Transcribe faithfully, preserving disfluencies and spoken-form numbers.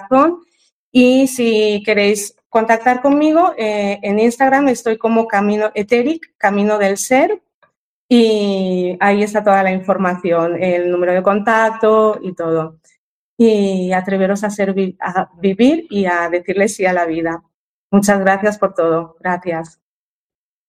corazón. Y si queréis contactar conmigo, eh, en Instagram estoy como Camino Etheric, Camino del Ser, y ahí está toda la información, el número de contacto y todo. Y atreveros a, ser, a vivir y a decirle sí a la vida. Muchas gracias por todo. Gracias.